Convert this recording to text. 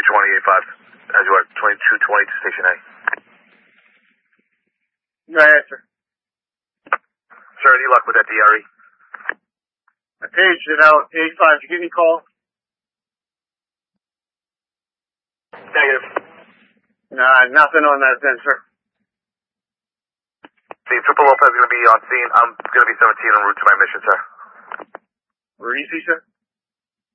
22085. As you are, 2220 to Station A. No answer. Sir, any luck with that DRE? I paged it out. 85. Did you get any call? Negative. Nah, nothing on that then, sir. See, Triple Lopez is going to be on scene. I'm going to be 17 en route to my mission, sir. We're easy, sir?